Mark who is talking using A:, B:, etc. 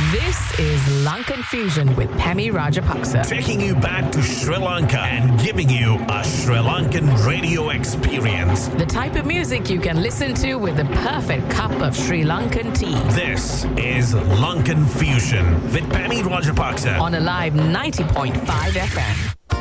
A: This is Lankan Fusion with Pemi Rajapaksa.
B: Taking you back to Sri Lanka and giving you a Sri Lankan radio experience.
A: The type of music you can listen to with the perfect cup of Sri Lankan tea.
B: This is Lankan Fusion with Pemi Rajapaksa
A: On Alive 90.5 FM.